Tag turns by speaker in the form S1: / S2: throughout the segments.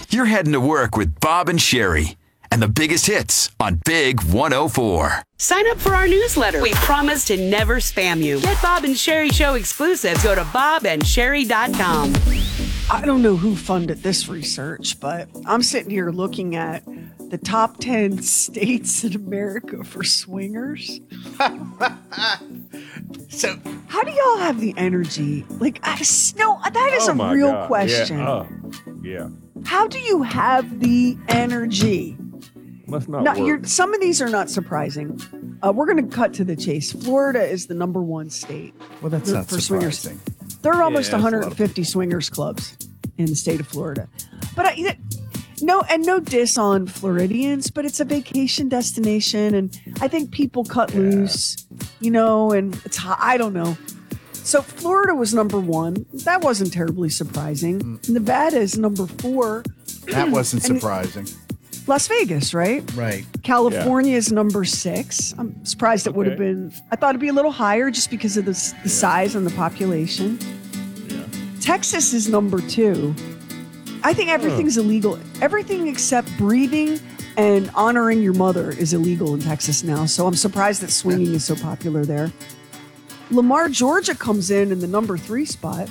S1: You're heading to work with Bob and Sherry and the biggest hits on Big 104.
S2: Sign up for our newsletter. We promise to never spam you. Get Bob and Sherry Show exclusives. Go to bobandsherry.com.
S3: I don't know who funded this research, but I'm sitting here looking at the top 10 states in America for swingers.
S4: So,
S3: how do y'all have the energy? Like, that is a real question.
S5: Yeah.
S3: How do you have the energy?
S5: Must not
S3: Now,
S5: work.
S3: some of these are not surprising. We're going to cut to the chase. Florida is the number one state.
S4: well, that's not
S3: for
S4: surprising.
S3: There are almost
S5: Yeah, that's a lot of
S3: 150 swingers clubs in the state of Florida. But no diss on Floridians, but it's a vacation destination, and I think people cut loose, and it's hot. I don't know. So Florida was number one. That wasn't terribly surprising. Nevada is number 4.
S4: That wasn't
S3: And-
S4: surprising.
S3: Las Vegas, right?
S4: Right.
S3: California is number 6. I'm surprised it would have been. I thought it'd be a little higher just because of the size and the population. Texas is number 2. I think everything's illegal. Everything except breathing and honoring your mother is illegal in Texas now. So I'm surprised that swinging is so popular there. Lamar, Georgia comes in the number 3 spot.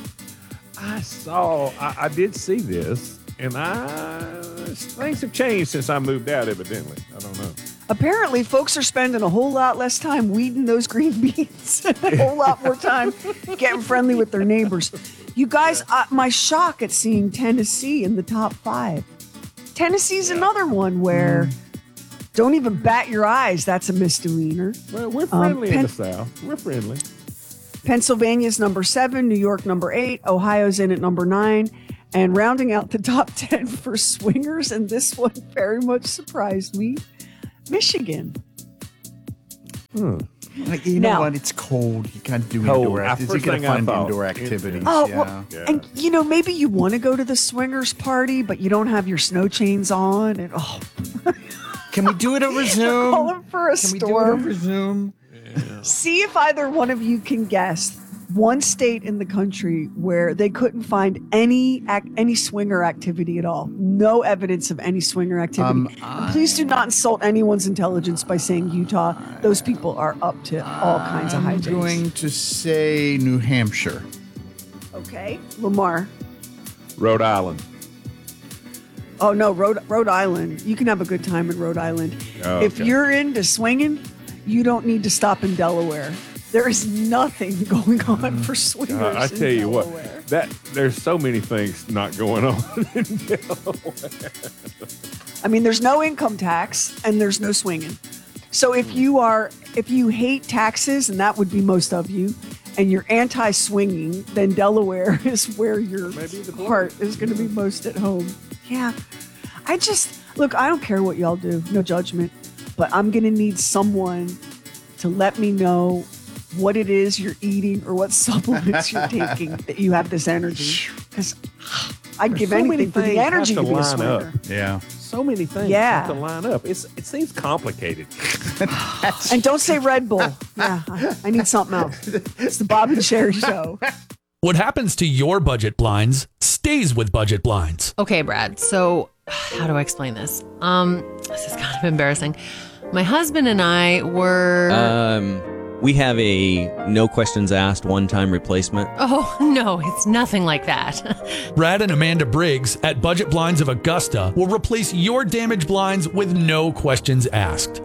S5: I did see this, and things have changed since I moved out, evidently. I don't know.
S3: Apparently, folks are spending a whole lot less time weeding those green beans, a whole lot more time getting friendly with their neighbors. You guys, my shock at seeing Tennessee in the top 5. Tennessee's another one where don't even bat your eyes. That's a misdemeanor.
S5: Well, we're friendly in the South. We're friendly.
S3: Pennsylvania's number 7, New York number 8, Ohio's in at number 9, and rounding out the top 10 for swingers, and this one very much surprised me, Michigan.
S4: Like, you
S3: Now-
S4: know what? It's cold. You can't do
S5: Cold.
S4: indoor activities.
S5: First
S4: You got to
S5: thing I
S4: find
S5: thought.
S4: indoor activities.
S3: Oh,
S4: yeah.
S3: well, and maybe you want to go to the swingers party, but you don't have your snow chains on, and
S4: Can we do it over Zoom?
S3: calling for a
S4: Can we do it
S3: storm.
S4: over Zoom?
S3: See if either one of you can guess one state in the country where they couldn't find any swinger activity at all. No evidence of any swinger activity. And please do not insult anyone's intelligence by saying Utah. Those people are up to all kinds of
S4: I'm
S3: hijinks.
S4: going to say New Hampshire.
S3: Okay, Lamar.
S5: Rhode Island.
S3: Oh no, Rhode Island. You can have a good time in Rhode Island.
S5: Oh,
S3: If
S5: okay.
S3: you're into swinging, you don't need to stop in Delaware. There is nothing going on for swingers.
S5: I
S3: in
S5: tell you
S3: Delaware.
S5: what, there's so many things not going on in Delaware.
S3: I mean, there's no income tax and there's no swinging. So if you hate taxes, and that would be most of you, and you're anti-swinging, then Delaware is where your heart is going to be most at home. Yeah. I don't care what y'all do, no judgment, but I'm going to need someone to let me know what it is you're eating or what supplements you're taking that you have this energy. Because I'd give
S5: so many
S3: anything for the
S5: things have
S3: energy
S5: to
S3: to be a
S5: line
S3: swinger.
S5: up.
S4: Yeah.
S5: So many things
S3: Yeah.
S5: have to line up. It seems complicated.
S3: And don't say Red Bull. Yeah, I need something else. It's the Bob and Sherry Show.
S6: What happens to your budget blinds stays with Budget Blinds.
S7: Okay, Brad. So how do I explain this? This is kind of embarrassing. My husband and I were...
S8: We have a no questions asked one-time replacement.
S7: Oh, no, it's nothing like that.
S6: Brad and Amanda Briggs at Budget Blinds of Augusta will replace your damaged blinds with no questions asked.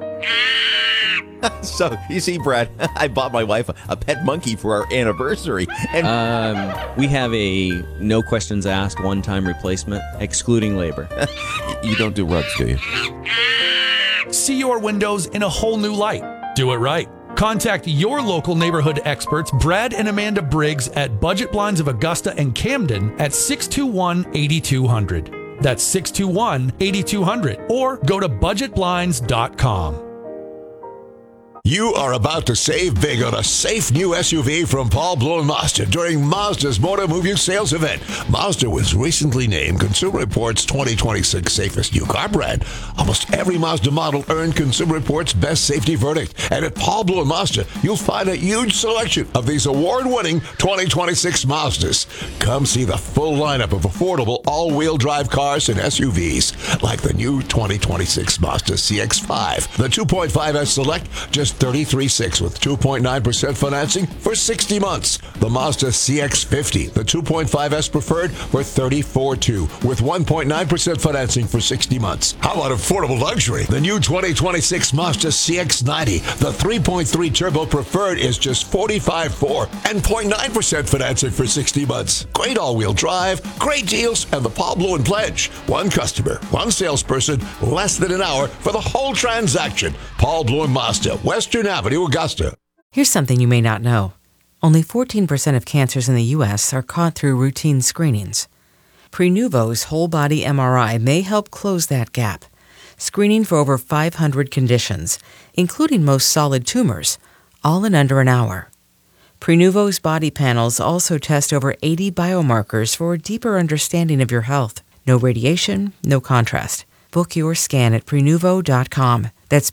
S8: So, you see, Brad, I bought my wife a pet monkey for our anniversary. And we have a no questions asked one-time replacement, excluding labor. You don't do rugs, do you?
S6: See your windows in a whole new light. Do it right. Contact your local neighborhood experts, Brad and Amanda Briggs at Budget Blinds of Augusta and Camden at 621-8200. That's 621-8200. Or go to budgetblinds.com.
S9: You are about to save big on a safe new SUV from Paul Blow Mazda during Mazda's Motor Move You sales event. Mazda was recently named Consumer Reports 2026 Safest New Car Brand. Almost every Mazda model earned Consumer Reports Best Safety Verdict. And at Paul Blow Mazda, you'll find a huge selection of these award-winning 2026 Mazdas. Come see the full lineup of affordable all-wheel drive cars and SUVs, like the new 2026 Mazda CX-5, the 2.5S Select, just $33,600 with 2.9% financing for 60 months. The Mazda CX-50, the 2.5S Preferred, for $34,200 with 1.9% financing for 60 months. How about affordable luxury? The new 2026 Mazda CX-90, the 3.3 Turbo Preferred, is just $45,400 and 0.9% financing for 60 months. Great all-wheel drive, great deals, and the Paul Blow and Pledge. One customer, one salesperson, less than an hour for the whole transaction. Paul Blow and Mazda, Western Avenue, Augusta.
S10: Here's something you may not know. Only 14% of cancers in the U.S. are caught through routine screenings. Prenuvo's whole-body MRI may help close that gap, screening for over 500 conditions, including most solid tumors, all in under an hour. Prenuvo's body panels also test over 80 biomarkers for a deeper understanding of your health. No radiation, no contrast. Book your scan at Prenuvo.com. That's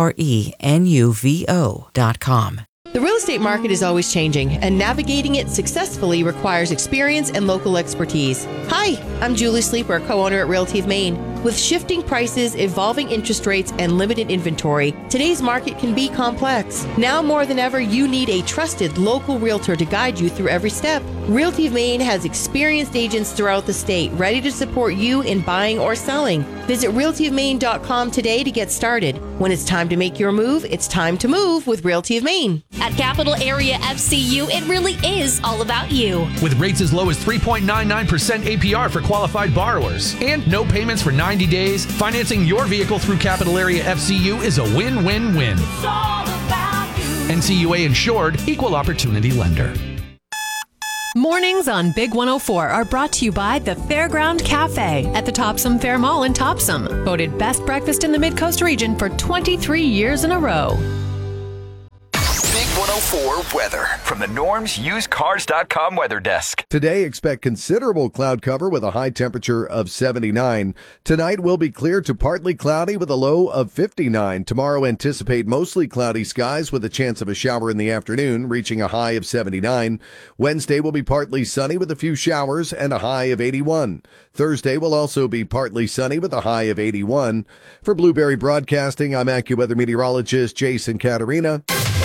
S10: Prenuvo.com.
S11: The real estate market is always changing, and navigating it successfully requires experience and local expertise. Hi, I'm Julie Sleeper, co-owner at Realty of Maine. With shifting prices, evolving interest rates, and limited inventory, today's market can be complex. Now more than ever, you need a trusted local realtor to guide you through every step. Realty of Maine has experienced agents throughout the state ready to support you in buying or selling. Visit realtyofmaine.com today to get started. When it's time to make your move, it's time to move with Realty of Maine.
S12: At Capital Area FCU, it really is all about you.
S6: With rates as low as 3.99% APR for qualified borrowers and no payments for 90 days, financing your vehicle through Capital Area FCU is a win-win-win.
S12: It's all about you.
S6: NCUA insured, equal opportunity lender.
S7: Mornings on Big 104 are brought to you by the Fairground Cafe at the Topsom Fair Mall in Topsom. Voted best breakfast in the Mid-Coast region for 23 years in a row.
S1: Big 104 weather from the Norm's UsedCars.com weather desk.
S13: Today, expect considerable cloud cover with a high temperature of 79. Tonight will be clear to partly cloudy with a low of 59. Tomorrow, anticipate mostly cloudy skies with a chance of a shower in the afternoon, reaching a high of 79. Wednesday will be partly sunny with a few showers and a high of 81. Thursday will also be partly sunny with a high of 81. For Blueberry Broadcasting, I'm AccuWeather meteorologist Jason Caterina.